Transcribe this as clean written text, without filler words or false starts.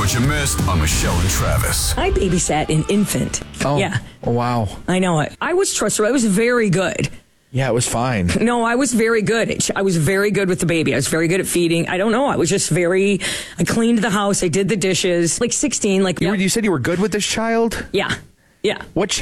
what you missed on Michelle and Travis. I babysat an infant. Oh, Yeah. Oh, wow. I know it. I was trustworthy. I was very good. Yeah, it was fine. No, I was very good. I was very good with the baby. I was very good at feeding. I don't know. I was just I cleaned the house. I did the dishes. Like 16. Like, You said you were good with this child? yeah. Yeah. What